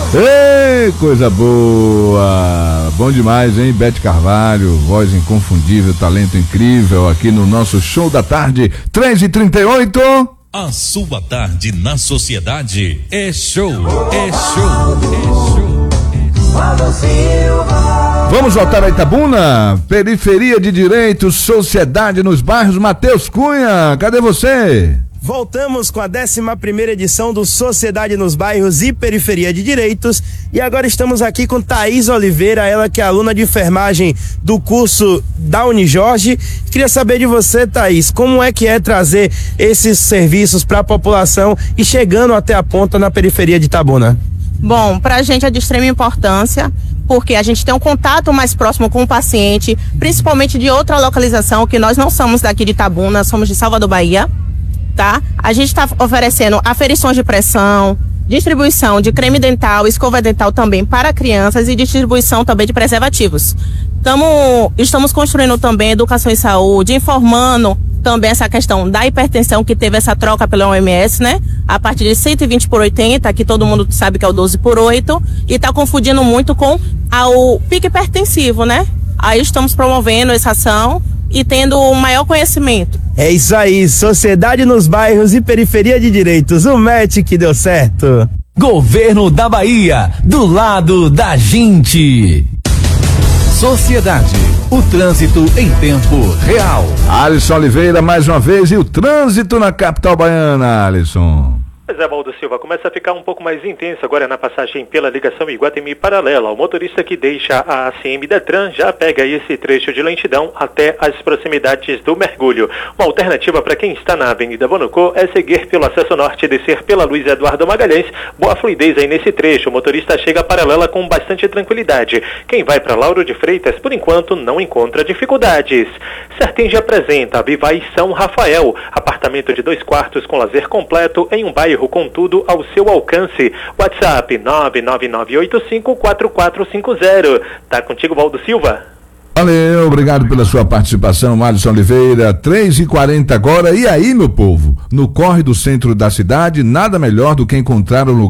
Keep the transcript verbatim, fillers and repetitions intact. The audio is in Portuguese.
Ei, coisa boa! Bom demais, hein? Bete Carvalho, voz inconfundível, talento incrível, aqui no nosso Show da Tarde, três e trinta e oito. A sua tarde na sociedade é show, é show, é show. Vamos voltar a Itabuna, periferia de direitos, sociedade nos bairros. Matheus Cunha, cadê você? Voltamos com a décima primeira edição do Sociedade nos Bairros e Periferia de Direitos, e agora estamos aqui com Thaís Oliveira, ela que é aluna de enfermagem do curso da Unijorge. Queria saber de você, Thaís, como é que é trazer esses serviços para a população e chegando até a ponta na periferia de Itabuna? Bom, para a gente é de extrema importância, porque a gente tem um contato mais próximo com o paciente, principalmente de outra localização, que nós não somos daqui de Itabuna, somos de Salvador, Bahia. Tá? A gente está oferecendo aferições de pressão, distribuição de creme dental, escova dental também para crianças e distribuição também de preservativos. Tamo, estamos construindo também educação em saúde, informando também essa questão da hipertensão, que teve essa troca pela O M S, né? A partir de cento e vinte por oitenta, que todo mundo sabe que é o doze por oito, e está confundindo muito com a, o pico hipertensivo, né? Aí estamos promovendo essa ação e tendo um maior conhecimento. É isso aí, Sociedade nos Bairros e Periferia de Direitos, o match que deu certo. Governo da Bahia, do lado da gente. Sociedade, o trânsito em tempo real. Alisson Oliveira mais uma vez, e o trânsito na capital baiana, Alisson. Pois é, Valdo Silva, começa a ficar um pouco mais intenso agora na passagem pela ligação Iguatemi paralela. O motorista que deixa a A C M Detran já pega esse trecho de lentidão até as proximidades do Mergulho. Uma alternativa para quem está na Avenida Bonocô é seguir pelo acesso norte e descer pela Luiz Eduardo Magalhães. Boa fluidez aí nesse trecho, o motorista chega paralela com bastante tranquilidade. Quem vai para Lauro de Freitas, por enquanto, não encontra dificuldades. Sertenge apresenta a Vivai São Rafael, apartamento de dois quartos com lazer completo em um bairro com tudo ao seu alcance. WhatsApp nove nove nove oito cinco quatro quatro cinco zero. Tá contigo, Valdo Silva? Valeu, obrigado pela sua participação, Alisson Oliveira. três e quarenta agora. E aí, meu povo? No corre do centro da cidade, nada melhor do que encontrar um lugar